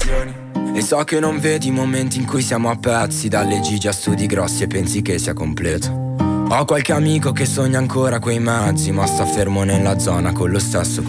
emozioni. E so che non vedi i momenti in cui siamo a pezzi, dalle Gigi a studi grossi e pensi che sia completo. Ho qualche amico che sogna ancora quei mezzi, ma sta fermo nella zona con lo stesso